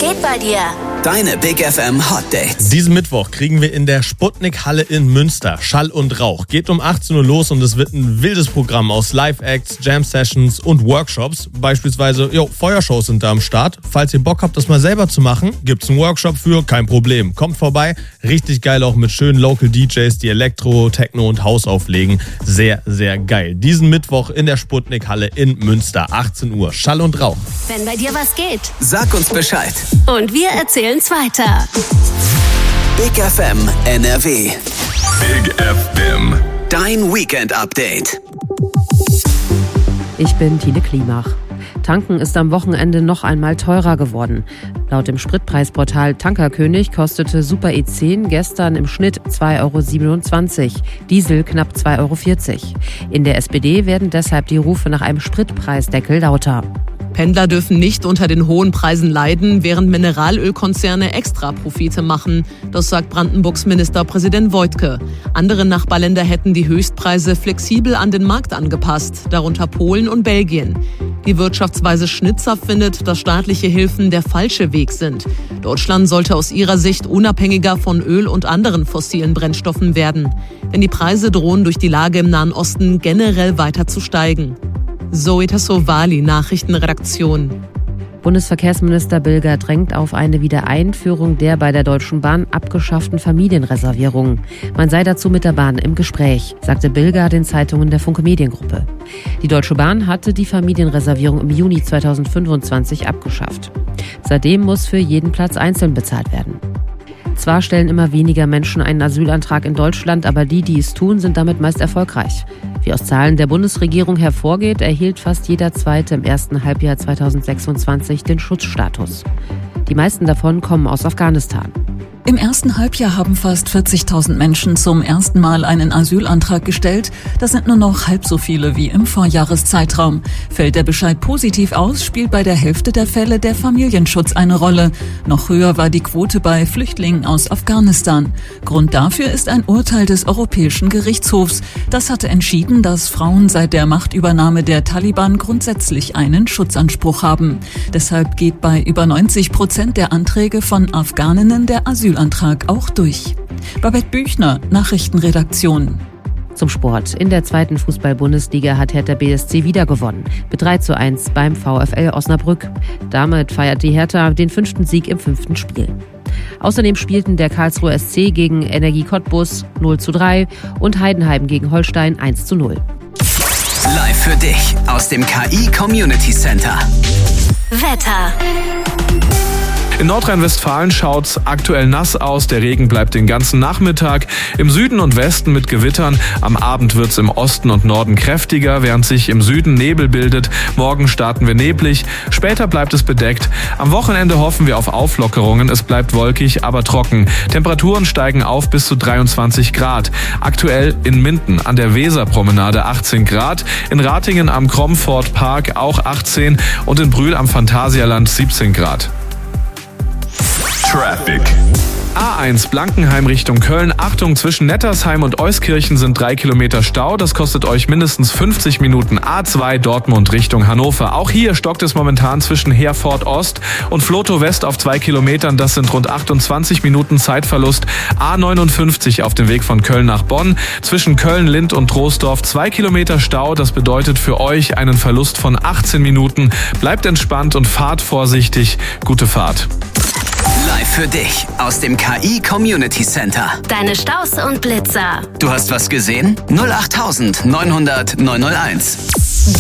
geht bei dir? Deine Big FM Hot Dates. Diesen Mittwoch kriegen wir in der Sputnik-Halle in Münster Schall und Rauch. Geht um 18 Uhr los und es wird ein wildes Programm aus Live-Acts, Jam-Sessions und Workshops. Beispielsweise, Feuershows sind da am Start. Falls ihr Bock habt, das mal selber zu machen, gibt's einen Workshop für, kein Problem. Kommt vorbei, richtig geil auch mit schönen Local DJs, die Elektro, Techno und House auflegen. Sehr, sehr geil. Diesen Mittwoch in der Sputnik-Halle in Münster, 18 Uhr, Schall und Rauch. Wenn bei dir was geht. Sag uns Bescheid. Und wir erzählen's weiter. Big FM NRW. Big FM. Dein Weekend-Update. Ich bin Tine Klimach. Tanken ist am Wochenende noch einmal teurer geworden. Laut dem Spritpreisportal Tankerkönig kostete Super E10 gestern im Schnitt 2,27 €, Diesel knapp 2,40 €. In der SPD werden deshalb die Rufe nach einem Spritpreisdeckel lauter. Pendler dürfen nicht unter den hohen Preisen leiden, während Mineralölkonzerne Extraprofite machen. Das sagt Brandenburgs Ministerpräsident Woidke. Andere Nachbarländer hätten die Höchstpreise flexibel an den Markt angepasst, darunter Polen und Belgien. Die Wirtschaftsweise Schnitzer findet, dass staatliche Hilfen der falsche Weg sind. Deutschland sollte aus ihrer Sicht unabhängiger von Öl und anderen fossilen Brennstoffen werden. Denn die Preise drohen durch die Lage im Nahen Osten generell weiter zu steigen. Zoe Tassovali, Nachrichtenredaktion. Bundesverkehrsminister Bilger drängt auf eine Wiedereinführung der bei der Deutschen Bahn abgeschafften Familienreservierungen. Man sei dazu mit der Bahn im Gespräch, sagte Bilger den Zeitungen der Funke Mediengruppe. Die Deutsche Bahn hatte die Familienreservierung im Juni 2025 abgeschafft. Seitdem muss für jeden Platz einzeln bezahlt werden. Zwar stellen immer weniger Menschen einen Asylantrag in Deutschland, aber die es tun, sind damit meist erfolgreich. Wie aus Zahlen der Bundesregierung hervorgeht, erhielt fast jeder Zweite im ersten Halbjahr 2026 den Schutzstatus. Die meisten davon kommen aus Afghanistan. Im ersten Halbjahr haben fast 40.000 Menschen zum ersten Mal einen Asylantrag gestellt. Das sind nur noch halb so viele wie im Vorjahreszeitraum. Fällt der Bescheid positiv aus, spielt bei der Hälfte der Fälle der Familienschutz eine Rolle. Noch höher war die Quote bei Flüchtlingen aus Afghanistan. Grund dafür ist ein Urteil des Europäischen Gerichtshofs. Das hatte entschieden, dass Frauen seit der Machtübernahme der Taliban grundsätzlich einen Schutzanspruch haben. Deshalb geht bei über 90% der Anträge von Afghaninnen der Asylantrag auch durch. Babette Büchner, Nachrichtenredaktion. Zum Sport. In der zweiten Fußball-Bundesliga hat Hertha BSC wieder gewonnen. Mit 3:1 beim VfL Osnabrück. Damit feiert die Hertha den 5. Sieg im 5. Spiel. Außerdem spielten der Karlsruher SC gegen Energie Cottbus 0:3 und Heidenheim gegen Holstein 1:0. Live für dich aus dem KI Community Center. Wetter. In Nordrhein-Westfalen schaut's aktuell nass aus. Der Regen bleibt den ganzen Nachmittag. Im Süden und Westen mit Gewittern. Am Abend wird's im Osten und Norden kräftiger, während sich im Süden Nebel bildet. Morgen starten wir neblig. Später bleibt es bedeckt. Am Wochenende hoffen wir auf Auflockerungen. Es bleibt wolkig, aber trocken. Temperaturen steigen auf bis zu 23 Grad. Aktuell in Minden an der Weserpromenade 18 Grad. In Ratingen am Cromford Park auch 18 und in Brühl am Phantasialand 17 Grad. Traffic. A1 Blankenheim Richtung Köln. Achtung, zwischen Nettersheim und Euskirchen sind 3 Kilometer Stau. Das kostet euch mindestens 50 Minuten. A2 Dortmund Richtung Hannover. Auch hier stockt es momentan zwischen Herford Ost und Flotow West auf 2 Kilometern. Das sind rund 28 Minuten Zeitverlust. A59 auf dem Weg von Köln nach Bonn. Zwischen Köln, Lindt und Troisdorf 2 Kilometer Stau. Das bedeutet für euch einen Verlust von 18 Minuten. Bleibt entspannt und fahrt vorsichtig. Gute Fahrt. Live für dich aus dem KI Community Center. Deine Staus und Blitzer. Du hast was gesehen? 08900 901.